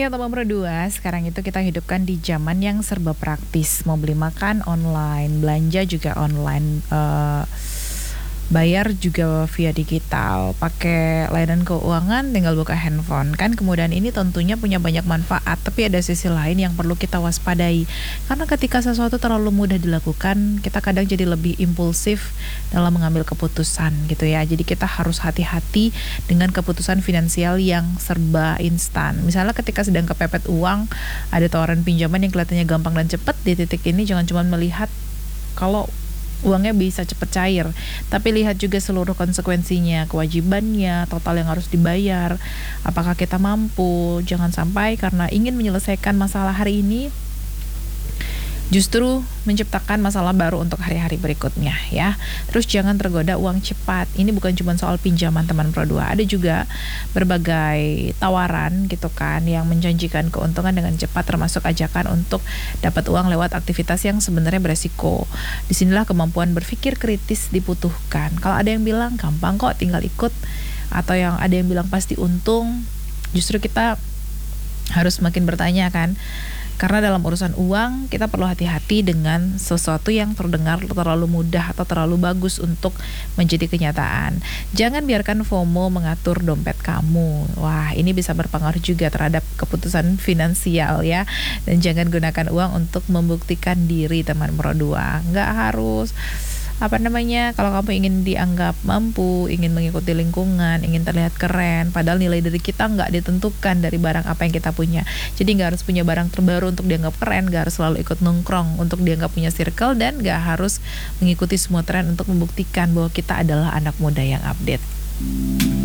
Ya, nomor dua, sekarang itu kita hidupkan di zaman yang serba praktis. Mau beli makan online, belanja juga online, bayar juga via digital, pakai layanan keuangan tinggal buka handphone. Kan kemudahan ini tentunya punya banyak manfaat, tapi ada sisi lain yang perlu kita waspadai. Karena ketika sesuatu terlalu mudah dilakukan, kita kadang jadi lebih impulsif dalam mengambil keputusan gitu ya. Jadi kita harus hati-hati dengan keputusan finansial yang serba instan. Misalnya ketika sedang kepepet uang, ada tawaran pinjaman yang kelihatannya gampang dan cepat, di titik ini jangan cuma melihat kalau uangnya bisa cepat cair, tapi lihat juga seluruh konsekuensinya, kewajibannya, total yang harus dibayar, apakah kita mampu. Jangan sampai karena ingin menyelesaikan masalah hari ini justru menciptakan masalah baru untuk hari-hari berikutnya ya. Terus jangan tergoda uang cepat. Ini bukan cuma soal pinjaman teman Pro 2, ada juga berbagai tawaran gitu kan yang menjanjikan keuntungan dengan cepat, termasuk ajakan untuk dapat uang lewat aktivitas yang sebenarnya beresiko. Disinilah kemampuan berpikir kritis dibutuhkan. Kalau ada yang bilang gampang kok tinggal ikut, atau yang ada yang bilang pasti untung, justru kita harus makin bertanya kan. Karena dalam urusan uang, kita perlu hati-hati dengan sesuatu yang terdengar terlalu mudah atau terlalu bagus untuk menjadi kenyataan. Jangan biarkan FOMO mengatur dompet kamu. Wah, ini bisa berpengaruh juga terhadap keputusan finansial ya. Dan jangan gunakan uang untuk membuktikan diri teman Pro 2. Nggak harus kalau kamu ingin dianggap mampu, ingin mengikuti lingkungan, ingin terlihat keren, padahal nilai diri kita nggak ditentukan dari barang apa yang kita punya. Jadi nggak harus punya barang terbaru untuk dianggap keren, nggak harus selalu ikut nongkrong untuk dianggap punya circle, dan nggak harus mengikuti semua tren untuk membuktikan bahwa kita adalah anak muda yang update.